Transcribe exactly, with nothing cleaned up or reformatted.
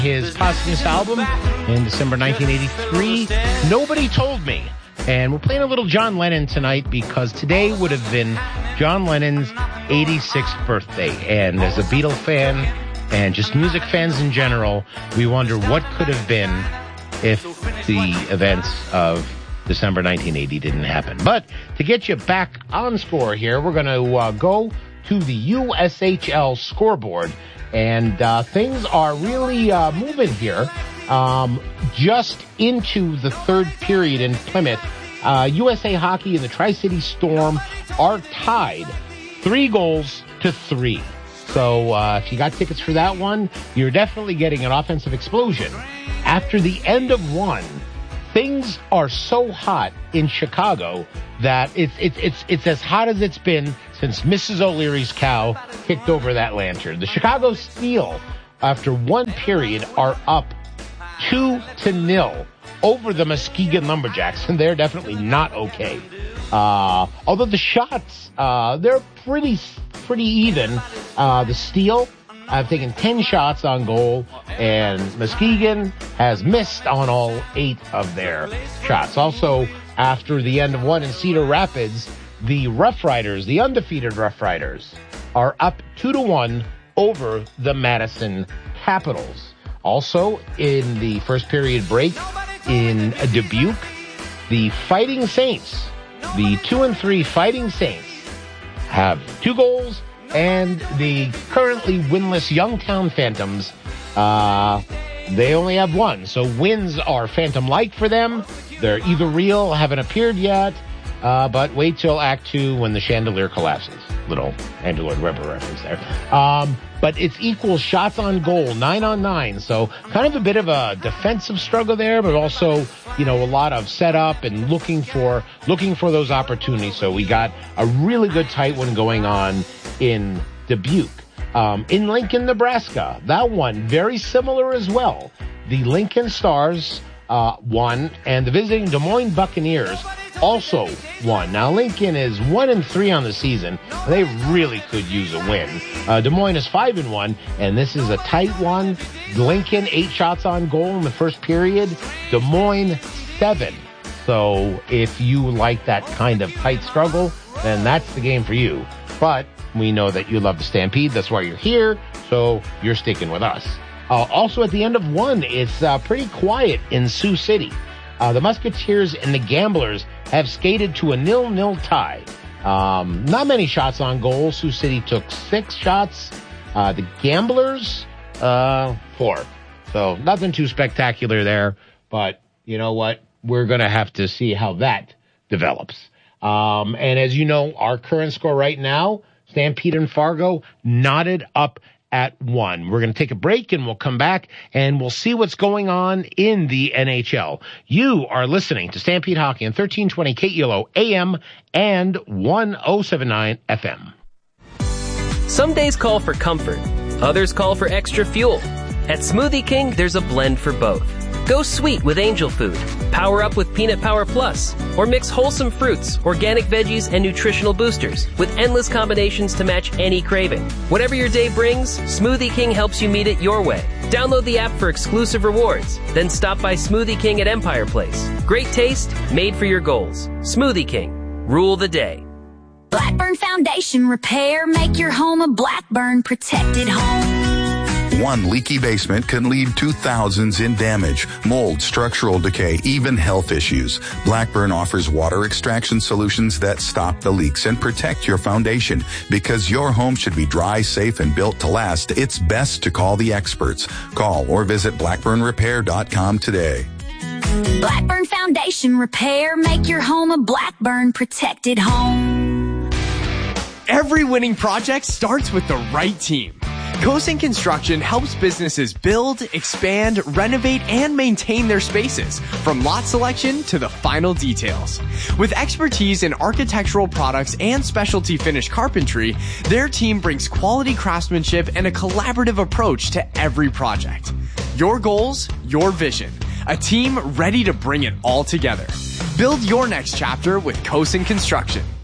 his posthumous album in December nineteen eighty-three, Nobody Told Me. And we're playing a little John Lennon tonight because today would have been John Lennon's eighty-sixth birthday. And as a Beatle fan and just music fans in general, we wonder what could have been if the events of December nineteen eighty didn't happen. But to get you back on score here, we're going to uh, go to the U S H L scoreboard. And uh, things are really uh, moving here. Um, just into the third period in Plymouth, uh, U S A Hockey and the Tri-City Storm are tied three goals to three. So uh, if you got tickets for that one, you're definitely getting an offensive explosion. After the end of one, things are so hot in Chicago that it's it's it's it's as hot as it's been since Missus O'Leary's cow kicked over that lantern. The Chicago Steel, after one period, are up two to nil over the Muskegon Lumberjacks, and they're definitely not okay. Uh, although the shots, uh, they're pretty pretty even. Uh, the Steel have taken ten shots on goal, and Muskegon has missed on all eight of their shots. Also, after the end of one in Cedar Rapids, the Rough Riders, the undefeated Rough Riders, are up two to one over the Madison Capitals. Also, in the first period break in Dubuque, the Fighting Saints, the two and three Fighting Saints, have two goals, and the currently winless Youngtown Phantoms, uh, they only have one. So wins are phantom-like for them. They're either real, haven't appeared yet, uh, but wait till Act Two when the chandelier collapses. Little Andrew Lloyd Webber reference there. Um, but it's equal shots on goal, nine on nine. So kind of a bit of a defensive struggle there, but also, you know, a lot of setup and looking for, looking for those opportunities. So we got a really good tight one going on in Dubuque. Um, in Lincoln, Nebraska, that one very similar as well. The Lincoln Stars, uh, won, and the visiting Des Moines Buccaneers also won. Now, Lincoln is one and three on the season. They really could use a win. Uh, Des Moines is five and one, and this is a tight one. Lincoln, eight shots on goal in the first period. Des Moines, seven. So if you like that kind of tight struggle, then that's the game for you. But we know that you love the Stampede. That's why you're here. So you're sticking with us. Uh, also, at the end of one, it's uh, pretty quiet in Sioux City. Uh, the Musketeers and the Gamblers have skated to a nil-nil tie. Um, not many shots on goal. Sioux City took six shots. Uh, the Gamblers, uh, four. So nothing too spectacular there. But you know what? We're going to have to see how that develops. Um, and as you know, our current score right now, Stampede and Fargo knotted up at one. We're going to take a break and we'll come back and we'll see what's going on in the N H L. You are listening to Stampede Hockey on thirteen twenty K E L O A M and ten seventy-nine F M. Some days call for comfort. Others call for extra fuel. At Smoothie King, there's a blend for both. Go sweet with Angel Food, power up with Peanut Power Plus, or mix wholesome fruits, organic veggies, and nutritional boosters with endless combinations to match any craving. Whatever your day brings, Smoothie King helps you meet it your way. Download the app for exclusive rewards, then stop by Smoothie King at Empire Place. Great taste, made for your goals. Smoothie King. Rule the day. Blackburn Foundation Repair. Make your home a Blackburn protected home. One leaky basement can lead to thousands in damage, mold, structural decay, even health issues. Blackburn offers water extraction solutions that stop the leaks and protect your foundation. Because your home should be dry, safe, and built to last, it's best to call the experts. Call or visit blackburn repair dot com today. Blackburn Foundation Repair. Make your home a Blackburn protected home. Every winning project starts with the right team. Kosen Construction helps businesses build, expand, renovate, and maintain their spaces, from lot selection to the final details. With expertise in architectural products and specialty finish carpentry, their team brings quality craftsmanship and a collaborative approach to every project. Your goals, your vision. A team ready to bring it all together. Build your next chapter with Kosen Construction.